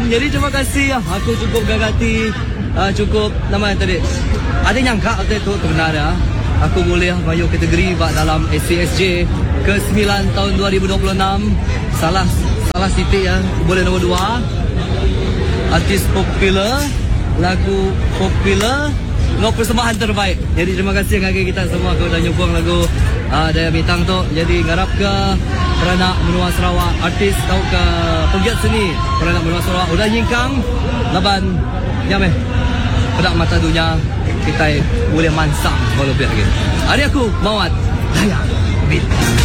Jadi terima kasih. Aku cukup gagati, cukup nama yang tadi. Ada nyangka waktu itu benar ya. Aku boleh masuk kategori dalam SCSJ ke-9 tahun 2026. Salah titik ya. Boleh nombor 2. Artis popular, lagu popular, no persembahan terbaik. Jadi terima kasih kepada kita semua kau dah nyokong lagu Daya Bintang tu. Jadi ngarap ke Peranak Menua Sarawak, artis tau ke pegiat seni Peranak Menua Sarawak udah nyingkang laban jameh pedak mata dunia kita boleh mansang kalau lebih lagi. Hari aku Mawat Daya Bintang.